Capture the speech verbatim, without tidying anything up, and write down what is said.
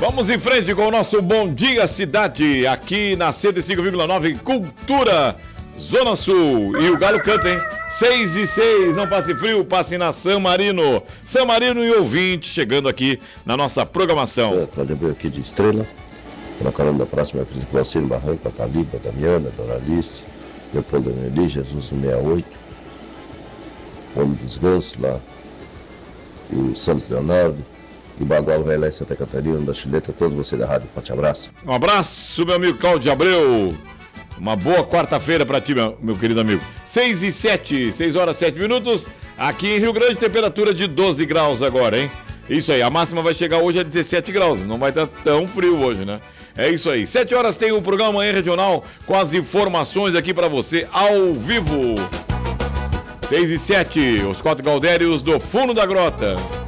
Vamos em frente com o nosso Bom Dia Cidade, aqui na cento e cinco vírgula nove Cultura, Zona Sul. E o Galo canta, hein? seis e seis, não passe frio, passe na San Marino. San Marino e ouvinte, chegando aqui na nossa programação. Cláudio Abreu aqui de Estrela. Na carona da próxima é o Valcir Barranco, a Taliba, a Damiana, a Doralice, Leopoldo Aneli, Jesus no sessenta e oito, o Homem dos Gansos lá, e o Santos Leonardo, e o Bagual vai lá em Santa Catarina, da Chileta, todos você da rádio. Forte abraço. Um abraço, meu amigo Cláudio Abreu. Uma boa quarta-feira pra ti, meu, meu querido amigo. seis e sete, seis horas e sete minutos. Aqui em Rio Grande, temperatura de doze graus agora, hein? Isso aí, a máxima vai chegar hoje a dezessete graus. Não vai estar tão frio hoje, né? É isso aí. sete horas tem o programa Manhã Regional com as informações aqui pra você ao vivo. seis e sete, os quatro Galdérios do Fundo da Grota.